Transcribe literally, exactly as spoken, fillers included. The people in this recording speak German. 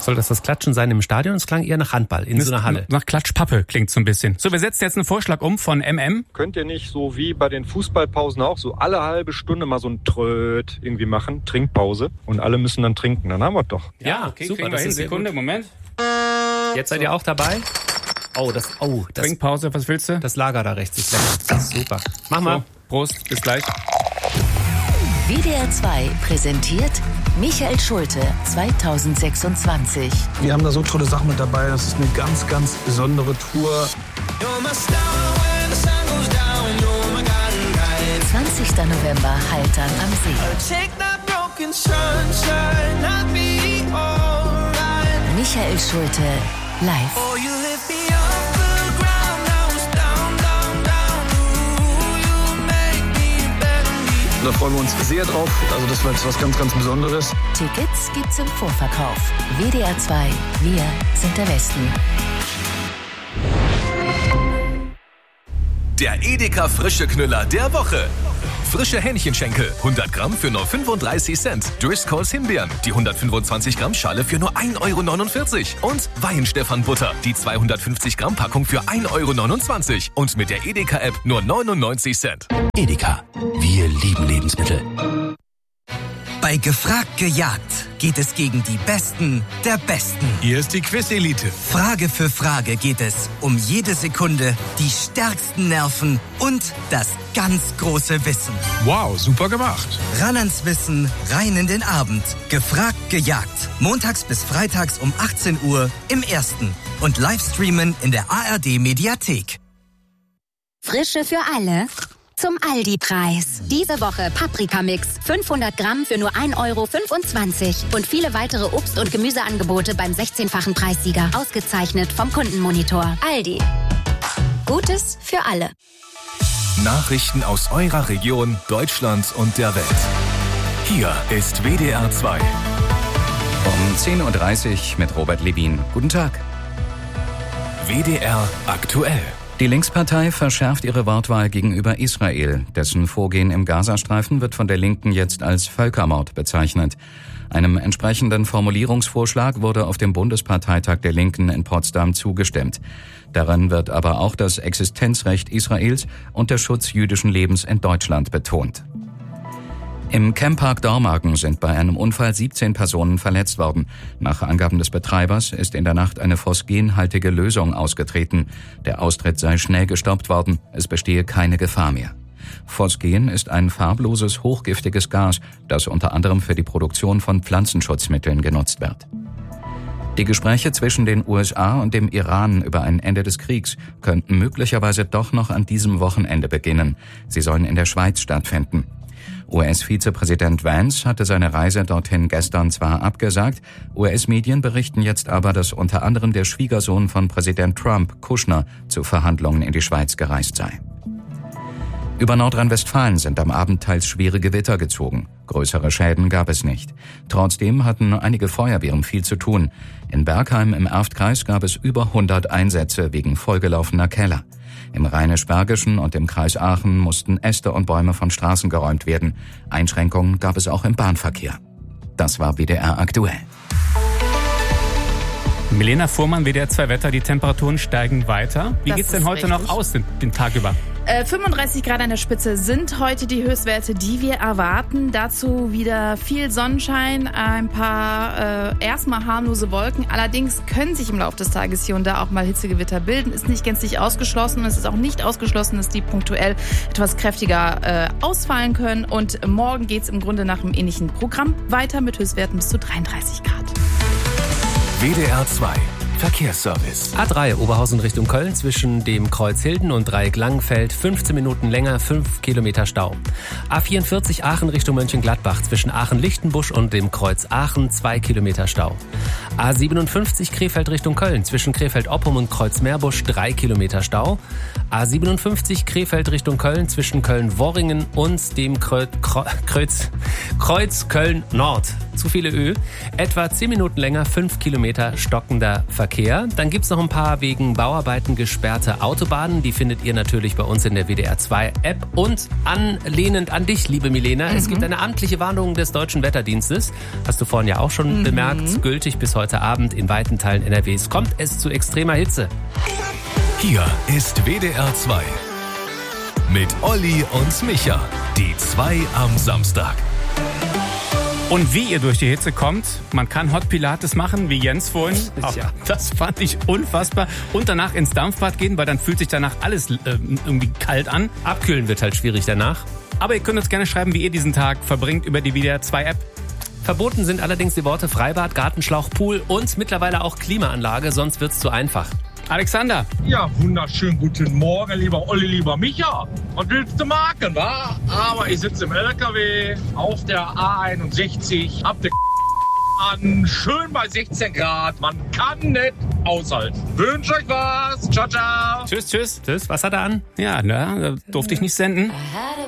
Soll das das Klatschen sein im Stadion? Es klang eher nach Handball in das so einer Halle. Nach Klatschpappe klingt so ein bisschen. So, wir setzen jetzt einen Vorschlag um von M M. Könnt ihr nicht so wie bei den Fußballpausen auch so alle halbe Stunde mal so ein Tröd irgendwie machen? Trinkpause. Und alle müssen dann trinken. Dann haben wir es doch. Ja, okay, super. Das ist Sekunde, Moment. Jetzt seid ihr auch dabei? Oh, das, oh, das. Trinkpause, was willst du? Das Lager da rechts ist lecker. Das ist super. Mach mal. So, Prost, bis gleich. W D R zwei präsentiert Michael Schulte zweitausendsechsundzwanzig. Wir haben da so tolle Sachen mit dabei. Das ist eine ganz, ganz besondere Tour. zwanzigster November, Haltern am See. Michael Schulte live. Da freuen wir uns sehr drauf. Also das war jetzt was ganz, ganz Besonderes. Tickets gibt's im Vorverkauf. W D R zwei, wir sind der Westen. Der Edeka Frische Knüller der Woche. Frische Hähnchenschenkel, hundert Gramm für nur fünfunddreißig Cent. Driscolls Himbeeren, die hundertfünfundzwanzig Gramm Schale für nur ein Euro neunundvierzig. Und Weihenstephan Butter, die zweihundertfünfzig Gramm Packung für ein Euro neunundzwanzig. Und mit der Edeka-App nur neunundneunzig Cent. Edeka, wir lieben Lebensmittel. Bei Gefragt gejagt geht es gegen die Besten der Besten. Hier ist die Quiz-Elite. Frage für Frage geht es um jede Sekunde, die stärksten Nerven und das ganz große Wissen. Wow, super gemacht. Ran ans Wissen, rein in den Abend. Gefragt gejagt. Montags bis freitags um achtzehn Uhr im Ersten. Und Livestreamen in der A R D-Mediathek. Frische für alle. Zum Aldi-Preis. Diese Woche Paprikamix. fünfhundert Gramm für nur ein Euro fünfundzwanzig. Und viele weitere Obst- und Gemüseangebote beim sechzehnfachen Preissieger. Ausgezeichnet vom Kundenmonitor. Aldi. Gutes für alle. Nachrichten aus eurer Region, Deutschland und der Welt. Hier ist W D R zwei. Um zehn Uhr dreißig mit Robert Levin. Guten Tag. W D R aktuell. Die Linkspartei verschärft ihre Wortwahl gegenüber Israel. Dessen Vorgehen im Gazastreifen wird von der Linken jetzt als Völkermord bezeichnet. Einem entsprechenden Formulierungsvorschlag wurde auf dem Bundesparteitag der Linken in Potsdam zugestimmt. Darin wird aber auch das Existenzrecht Israels und der Schutz jüdischen Lebens in Deutschland betont. Im Camppark Dormagen sind bei einem Unfall siebzehn Personen verletzt worden. Nach Angaben des Betreibers ist in der Nacht eine phosgenhaltige Lösung ausgetreten. Der Austritt sei schnell gestoppt worden. Es bestehe keine Gefahr mehr. Phosgen ist ein farbloses, hochgiftiges Gas, das unter anderem für die Produktion von Pflanzenschutzmitteln genutzt wird. Die Gespräche zwischen den U S A und dem Iran über ein Ende des Kriegs könnten möglicherweise doch noch an diesem Wochenende beginnen. Sie sollen in der Schweiz stattfinden. U S-Vizepräsident Vance hatte seine Reise dorthin gestern zwar abgesagt, U S-Medien berichten jetzt aber, dass unter anderem der Schwiegersohn von Präsident Trump, Kushner, zu Verhandlungen in die Schweiz gereist sei. Über Nordrhein-Westfalen sind am Abend teils schwere Gewitter gezogen. Größere Schäden gab es nicht. Trotzdem hatten einige Feuerwehren viel zu tun. In Bergheim im Erftkreis gab es über hundert Einsätze wegen vollgelaufener Keller. Im Rheinisch-Bergischen und im Kreis Aachen mussten Äste und Bäume von Straßen geräumt werden. Einschränkungen gab es auch im Bahnverkehr. Das war W D R aktuell. Milena Fuhrmann, W D R zwei Wetter, die Temperaturen steigen weiter. Wie Das geht's denn heute richtig. noch aus, den, den Tag über? Äh, fünfunddreißig Grad an der Spitze sind heute die Höchstwerte, die wir erwarten. Dazu wieder viel Sonnenschein, ein paar äh, erstmal harmlose Wolken. Allerdings können sich im Laufe des Tages hier und da auch mal Hitzegewitter bilden. Ist nicht gänzlich ausgeschlossen. Es ist auch nicht ausgeschlossen, dass die punktuell etwas kräftiger äh, ausfallen können. Und morgen geht's im Grunde nach einem ähnlichen Programm weiter mit Höchstwerten bis zu dreiunddreißig Grad. W D R zwei Verkehrsservice. A drei Oberhausen Richtung Köln zwischen dem Kreuz Hilden und Dreieck Langenfeld fünfzehn Minuten länger, fünf Kilometer Stau. A vierundvierzig Aachen Richtung Mönchengladbach zwischen Aachen-Lichtenbusch und dem Kreuz Aachen zwei Kilometer Stau. A siebenundfünfzig Krefeld Richtung Köln zwischen Krefeld-Oppum und Kreuz Meerbusch drei Kilometer Stau. A siebenundfünfzig Krefeld Richtung Köln zwischen Köln-Worringen und dem Kreuz, Kreuz, Kreuz Köln-Nord. Zu viele Ö. Etwa zehn Minuten länger, fünf Kilometer stockender Verkehr. Dann gibt's noch ein paar wegen Bauarbeiten gesperrte Autobahnen. Die findet ihr natürlich bei uns in der W D R zwei App. Und anlehnend an dich, liebe Milena, mhm. es gibt eine amtliche Warnung des Deutschen Wetterdienstes. Hast du vorhin ja auch schon mhm. bemerkt, gültig bis heute heute Abend in weiten Teilen N R Ws kommt es zu extremer Hitze. Hier ist W D R zwei mit Olli und Micha, die zwei am Samstag. Und wie ihr durch die Hitze kommt, man kann Hot Pilates machen, wie Jens vorhin. Ja. Das fand ich unfassbar. Und danach ins Dampfbad gehen, weil dann fühlt sich danach alles äh, irgendwie kalt an. Abkühlen wird halt schwierig danach. Aber ihr könnt uns gerne schreiben, wie ihr diesen Tag verbringt über die W D R zwei App. Verboten sind allerdings die Worte Freibad, Gartenschlauch, Pool und mittlerweile auch Klimaanlage, sonst wird's zu einfach. Alexander. Ja, wunderschönen guten Morgen, lieber Olli, lieber Micha. Was willst du machen, wa? Aber ich sitze im L K W auf der A einundsechzig, hab den an, schön bei sechzehn Grad. Man kann nicht aushalten. Wünsche euch was. Ciao, ciao. Tschüss, tschüss. Tschüss, was hat er an? Ja, ne, durfte ich nicht senden.